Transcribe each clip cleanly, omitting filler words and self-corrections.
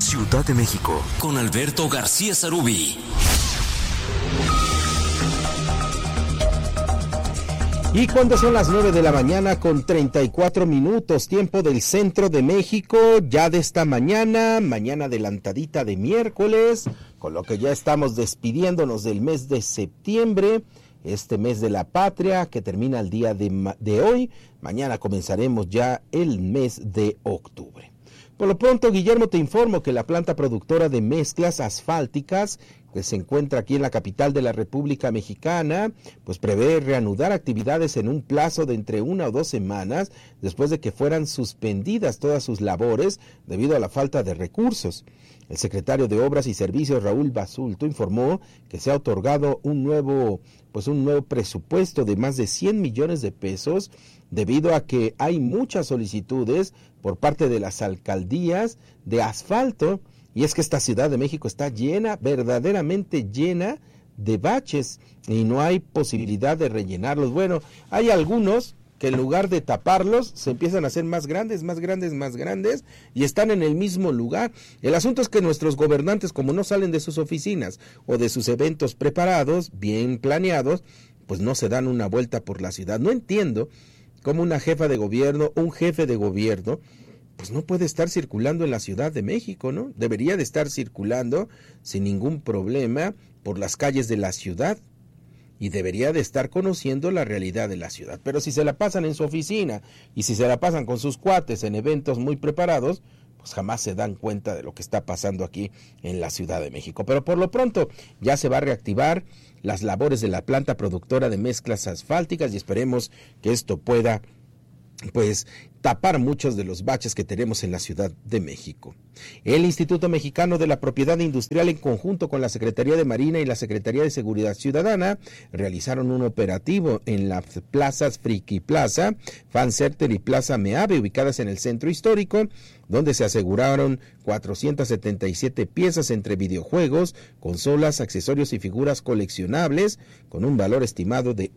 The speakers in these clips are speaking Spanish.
Ciudad de México, con Alberto García Sarubí. Y cuando son las 9 de la mañana con 34 minutos, tiempo del centro de México, ya de esta mañana adelantadita de miércoles, con lo que ya estamos despidiéndonos del mes de septiembre, este mes de la patria que termina el día de hoy. Mañana comenzaremos ya el mes de octubre. Por lo pronto, Guillermo, te informo que la planta productora de mezclas asfálticas que se encuentra aquí en la capital de la República Mexicana, pues prevé reanudar actividades en un plazo de entre 1 o 2 semanas después de que fueran suspendidas todas sus labores debido a la falta de recursos. El secretario de Obras y Servicios, Raúl Basulto, informó que se ha otorgado un nuevo presupuesto de más de 100 millones de pesos debido a que hay muchas solicitudes por parte de las alcaldías de asfalto. Y es que esta Ciudad de México está llena, verdaderamente llena de baches y no hay posibilidad de rellenarlos. Bueno, hay algunos que en lugar de taparlos se empiezan a hacer más grandes y están en el mismo lugar. El asunto es que nuestros gobernantes, como no salen de sus oficinas o de sus eventos preparados, bien planeados, pues no se dan una vuelta por la ciudad. No entiendo cómo un jefe de gobierno, pues no puede estar circulando en la Ciudad de México, ¿no? Debería de estar circulando sin ningún problema por las calles de la ciudad y debería de estar conociendo la realidad de la ciudad. Pero si se la pasan en su oficina y si se la pasan con sus cuates en eventos muy preparados, pues jamás se dan cuenta de lo que está pasando aquí en la Ciudad de México. Pero por lo pronto ya se va a reactivar las labores de la planta productora de mezclas asfálticas y esperemos que esto pueda pues tapar muchos de los baches que tenemos en la Ciudad de México. El Instituto Mexicano de la Propiedad Industrial, en conjunto con la Secretaría de Marina y la Secretaría de Seguridad Ciudadana, realizaron un operativo en las plazas Friki Plaza, Fan Center y Plaza Meave, ubicadas en el centro histórico, donde se aseguraron 477 piezas entre videojuegos, consolas, accesorios y figuras coleccionables, con un valor estimado de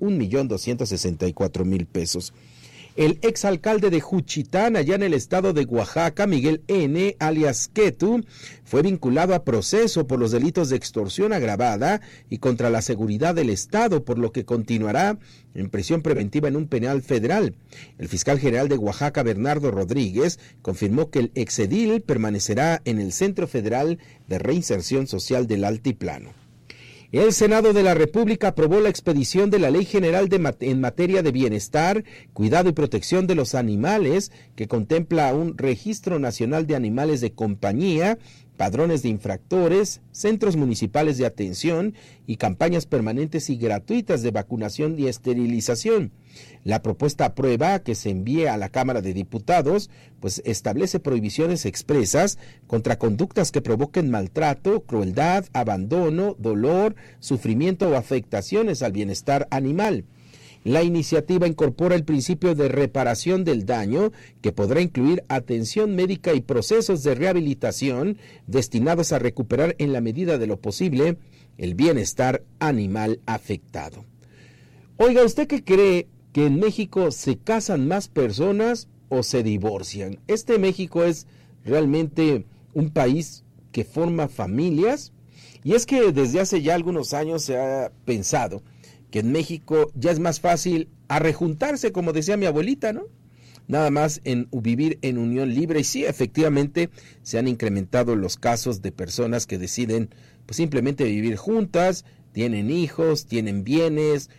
1,264,000 pesos. El exalcalde de Juchitán, allá en el estado de Oaxaca, Miguel N., alias Ketu, fue vinculado a proceso por los delitos de extorsión agravada y contra la seguridad del estado, por lo que continuará en prisión preventiva en un penal federal. El fiscal general de Oaxaca, Bernardo Rodríguez, confirmó que el exedil permanecerá en el Centro Federal de Reinserción Social del Altiplano. El Senado de la República aprobó la expedición de la Ley General en materia de bienestar, cuidado y protección de los animales, que contempla un registro nacional de animales de compañía, padrones de infractores, centros municipales de atención y campañas permanentes y gratuitas de vacunación y esterilización. La propuesta aprueba que se envíe a la Cámara de Diputados, pues establece prohibiciones expresas contra conductas que provoquen maltrato, crueldad, abandono, dolor, sufrimiento o afectaciones al bienestar animal. La iniciativa incorpora el principio de reparación del daño, que podrá incluir atención médica y procesos de rehabilitación destinados a recuperar en la medida de lo posible el bienestar animal afectado. Oiga, ¿usted qué cree? ¿Que en México se casan más personas o se divorcian? México es realmente un país que forma familias, y es que desde hace ya algunos años se ha pensado que en México ya es más fácil arrejuntarse, como decía mi abuelita, ¿no? Nada más en vivir en unión libre. Y sí, efectivamente, se han incrementado los casos de personas que deciden pues simplemente vivir juntas, tienen hijos, tienen bienes,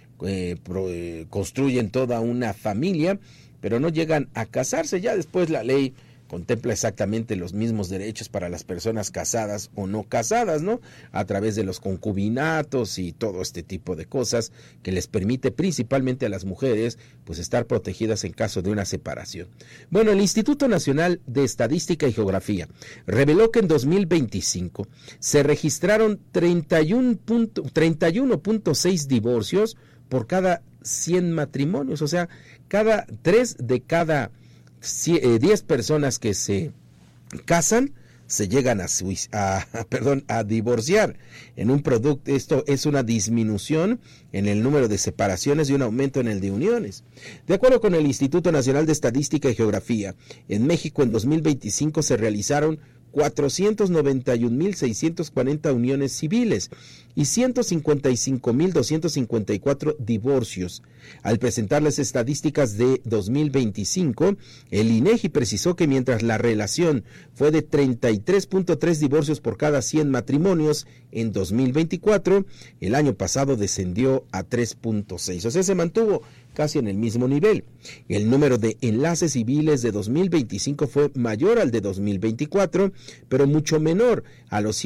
construyen toda una familia, pero no llegan a casarse. Ya después la ley contempla exactamente los mismos derechos para las personas casadas o no casadas, ¿no? A través de los concubinatos y todo este tipo de cosas que les permite principalmente a las mujeres pues estar protegidas en caso de una separación. Bueno, el Instituto Nacional de Estadística y Geografía reveló que en 2025 se registraron 31.6 divorcios por cada 100 matrimonios, o sea, 3 de cada 10 personas que se casan se llegan a divorciar. Esto es una disminución en el número de separaciones y un aumento en el de uniones. De acuerdo con el Instituto Nacional de Estadística y Geografía, en México en 2025 se realizaron 491,640 uniones civiles y 155,254 divorcios. Al presentar las estadísticas de 2025, el INEGI precisó que mientras la relación fue de 33.3 divorcios por cada 100 matrimonios en 2024, el año pasado descendió a 3.6, o sea, se mantuvo casi en el mismo nivel. El número de enlaces civiles de 2025 fue mayor al de 2024, pero mucho menor a los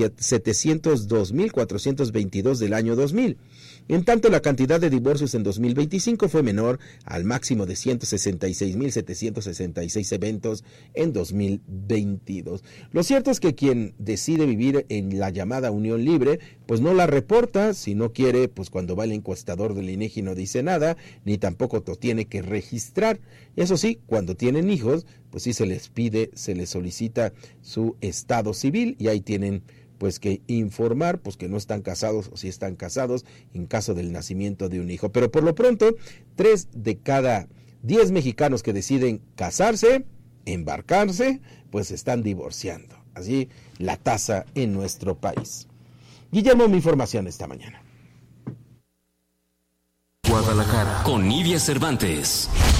702,422 del año 2000. En tanto, la cantidad de divorcios en 2025 fue menor al máximo de 166,766 eventos en 2022. Lo cierto es que quien decide vivir en la llamada unión libre, pues no la reporta. Si no quiere, pues cuando va el encuestador del INEGI no dice nada, ni tampoco lo tiene que registrar. Eso sí, cuando tienen hijos, pues sí se les pide, se les solicita su estado civil y ahí tienen pues que informar pues que no están casados o si están casados en caso del nacimiento de un hijo. Pero por lo pronto, 3 de cada 10 mexicanos que deciden casarse, embarcarse, pues están divorciando. Así la tasa en nuestro país. Guillermo, mi información esta mañana. Guadalajara con Nidia Cervantes.